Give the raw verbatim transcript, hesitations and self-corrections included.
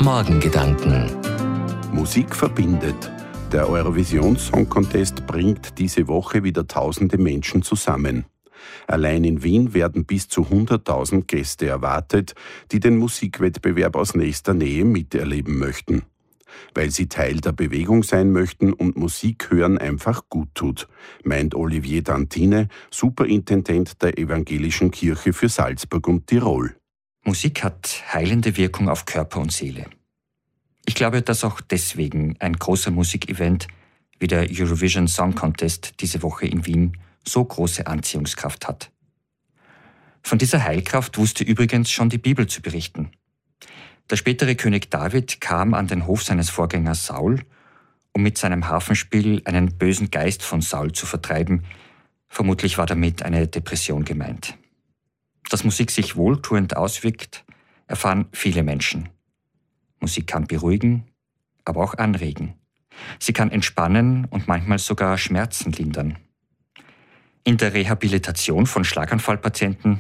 Morgengedanken. Musik verbindet. Der Eurovision Song Contest bringt diese Woche wieder tausende Menschen zusammen. Allein in Wien werden bis zu hunderttausend Gäste erwartet, die den Musikwettbewerb aus nächster Nähe miterleben möchten. Weil sie Teil der Bewegung sein möchten und Musik hören einfach gut tut, meint Olivier Dantine, Superintendent der Evangelischen Kirche für Salzburg und Tirol. Musik hat heilende Wirkung auf Körper und Seele. Ich glaube, dass auch deswegen ein großer Musikevent wie der Eurovision Song Contest diese Woche in Wien so große Anziehungskraft hat. Von dieser Heilkraft wusste übrigens schon die Bibel zu berichten. Der spätere König David kam an den Hof seines Vorgängers Saul, um mit seinem Harfenspiel einen bösen Geist von Saul zu vertreiben. Vermutlich war damit eine Depression gemeint. Dass Musik sich wohltuend auswirkt, erfahren viele Menschen. Musik kann beruhigen, aber auch anregen. Sie kann entspannen und manchmal sogar Schmerzen lindern. In der Rehabilitation von Schlaganfallpatienten